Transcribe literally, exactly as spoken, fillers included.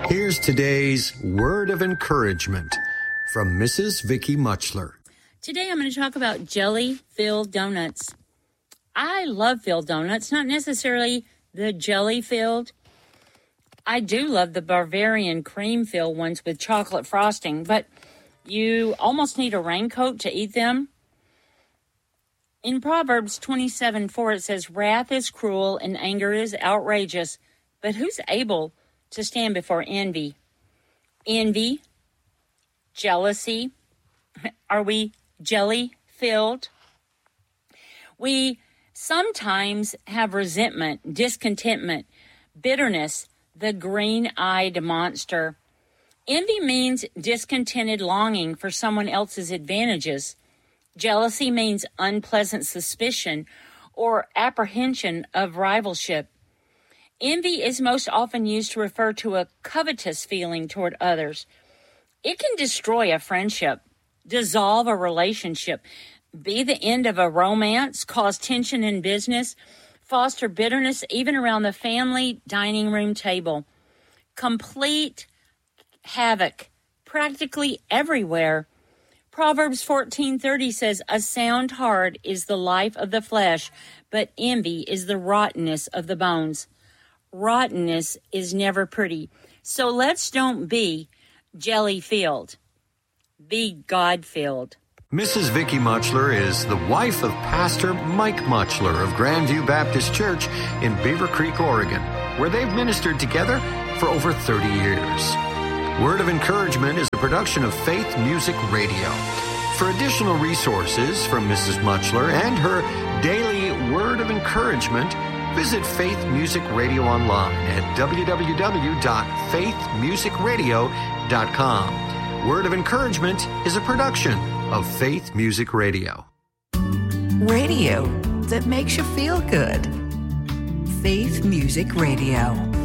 Here's today's word of encouragement from Missus Vicky Muchler. Today I'm going to talk about jelly-filled donuts. I love filled donuts, not necessarily the jelly-filled. I do love the Bavarian cream-filled ones with chocolate frosting, but you almost need a raincoat to eat them. In Proverbs twenty-seven four, it says, "Wrath is cruel and anger is outrageous, but who's able to stand before envy?" Envy, jealousy. Are we jelly-filled? We sometimes have resentment, discontentment, bitterness, the green-eyed monster. Envy means discontented longing for someone else's advantages. Jealousy means unpleasant suspicion or apprehension of rivalship. Envy is most often used to refer to a covetous feeling toward others. It can destroy a friendship, dissolve a relationship, be the end of a romance, cause tension in business, foster bitterness even around the family dining room table. Complete havoc practically everywhere. Proverbs fourteen thirty says, "A sound heart is the life of the flesh, but envy is the rottenness of the bones." Rottenness is never pretty. So let's don't be jelly-filled. Be God-filled. Missus Vicky Muchler is the wife of Pastor Mike Muchler of Grandview Baptist Church in Beaver Creek, Oregon, where they've ministered together for over thirty years. Word of Encouragement is a production of Faith Music Radio. For additional resources from Missus Muchler and her daily Word of Encouragement, visit Faith Music Radio online at w w w dot faith music radio dot com. Word of Encouragement is a production of Faith Music Radio. Radio that makes you feel good. Faith Music Radio.